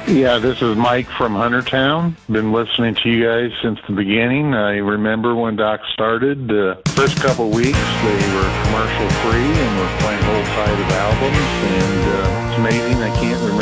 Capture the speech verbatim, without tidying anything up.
Yeah, this is Mike from Huntertown. Been listening to you guys since the beginning. I remember when Doc started, the first couple weeks, they were commercial free and were playing whole side of albums, and uh, it's amazing. I can't remember